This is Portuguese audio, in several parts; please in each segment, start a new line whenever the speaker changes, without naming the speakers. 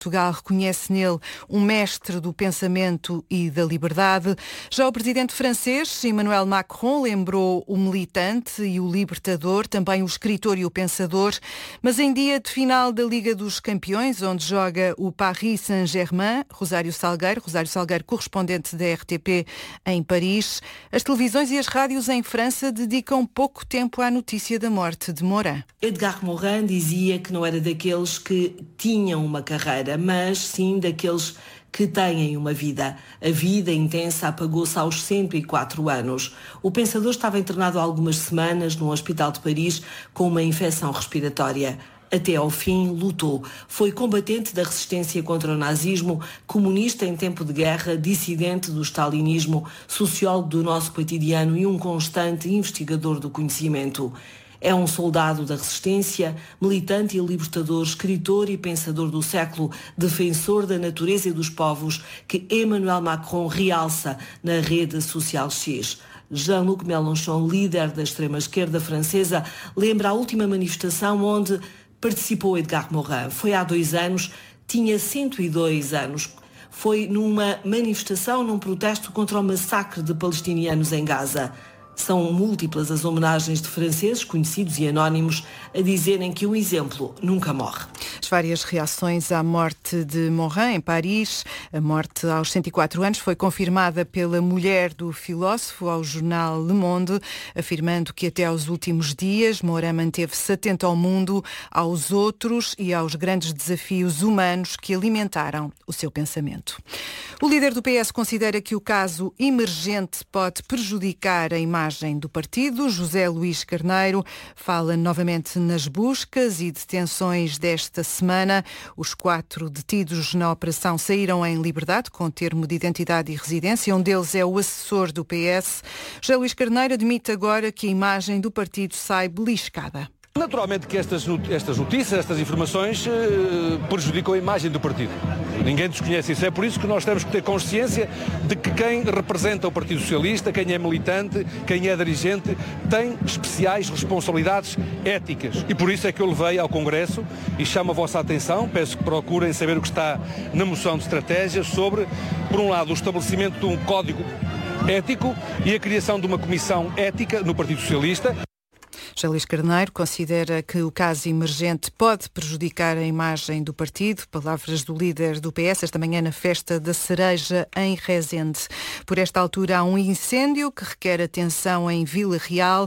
Portugal reconhece nele um mestre do pensamento e da liberdade. Já o presidente francês, Emmanuel Macron, lembrou o militante e o libertador, também o escritor e o pensador. Mas em dia de final da Liga dos Campeões, onde joga o Paris Saint-Germain, Rosário Salgueiro, correspondente da RTP em Paris, as televisões e as rádios em França dedicam pouco tempo à notícia da morte de Morin.
Edgar Morin dizia que não era daqueles que tinham uma carreira, mas sim daqueles que têm uma vida. A vida intensa apagou-se aos 104 anos. O pensador estava internado há algumas semanas num hospital de Paris com uma infecção respiratória. Até ao fim, lutou. Foi combatente da resistência contra o nazismo, comunista em tempo de guerra, dissidente do stalinismo, sociólogo do nosso cotidiano e um constante investigador do conhecimento. É um soldado da resistência, militante e libertador, escritor e pensador do século, defensor da natureza e dos povos, que Emmanuel Macron realça na rede social X. Jean-Luc Mélenchon, líder da extrema-esquerda francesa, lembra a última manifestação onde participou Edgar Morin. Foi há 2 anos, tinha 102 anos. Foi numa manifestação, num protesto contra o massacre de palestinianos em Gaza. São múltiplas as homenagens de franceses, conhecidos e anónimos, a dizerem que o exemplo nunca morre.
As várias reações à morte de Morin em Paris. A morte aos 104 anos foi confirmada pela mulher do filósofo ao jornal Le Monde, afirmando que até aos últimos dias Morin manteve-se atento ao mundo, aos outros e aos grandes desafios humanos que alimentaram o seu pensamento. O líder do PS considera que o caso emergente pode prejudicar a imagem do partido. José Luís Carneiro fala novamente nas buscas e detenções desta semana. Os 4 detidos na operação saíram em liberdade, com termo de identidade e residência. Um deles é o assessor do PS. José Luís Carneiro admite agora que a imagem do partido sai beliscada.
Naturalmente que estas notícias, estas informações prejudicam a imagem do partido. Ninguém desconhece isso. É por isso que nós temos que ter consciência de que quem representa o Partido Socialista, quem é militante, quem é dirigente, tem especiais responsabilidades éticas. E por isso é que eu levei ao Congresso e chamo a vossa atenção, peço que procurem saber o que está na moção de estratégia sobre, por um lado, o estabelecimento de um código ético e a criação de uma comissão ética no Partido Socialista.
José Luís Carneiro considera que o caso emergente pode prejudicar a imagem do partido. Palavras do líder do PS esta manhã na festa da Cereja em Rezende. Por esta altura há um incêndio que requer atenção em Vila Real.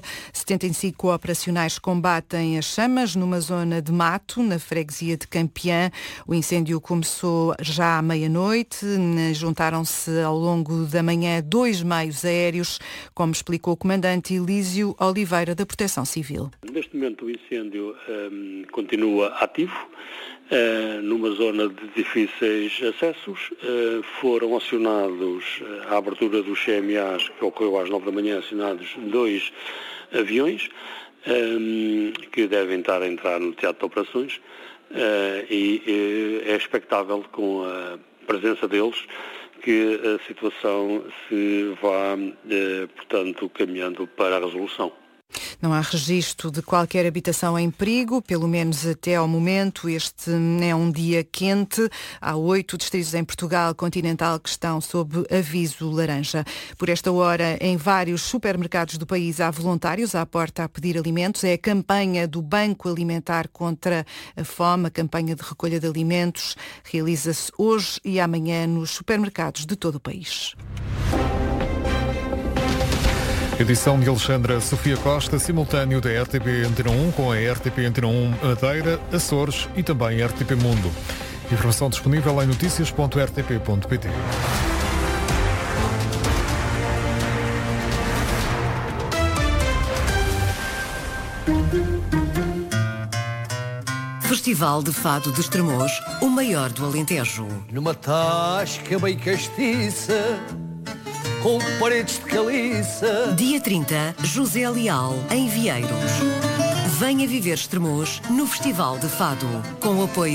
75 operacionais combatem as chamas numa zona de mato, na freguesia de Campeã. O incêndio começou já à meia-noite. Juntaram-se ao longo da manhã 2 meios aéreos, como explicou o comandante Elísio Oliveira da Proteção Civil.
Neste momento o incêndio continua ativo, numa zona de difíceis acessos. Foram acionados a abertura dos CMAs, que ocorreu às 9 da manhã, acionados 2 aviões, que devem estar a entrar no teatro de operações, e é expectável, com a presença deles, que a situação se vá, portanto, caminhando para a resolução.
Não há registro de qualquer habitação em perigo, pelo menos até ao momento. Este é um dia quente. Há 8 distritos em Portugal continental que estão sob aviso laranja. Por esta hora, em vários supermercados do país, há voluntários à porta a pedir alimentos. É a campanha do Banco Alimentar contra a Fome, a campanha de recolha de alimentos. Realiza-se hoje e amanhã nos supermercados de todo o país.
Edição de Alexandra Sofia Costa, simultâneo da RTP Antena 1 com a RTP Antena 1 Madeira, Açores e também a RTP Mundo. Informação disponível em noticias.rtp.pt.
Festival de Fado de Estremoz, o maior do Alentejo.
Numa tasca bem castiça, com paredes de caliça.
Dia 30, José Leal, em Vieiros. Venha viver Estremoz no Festival de Fado, com o apoio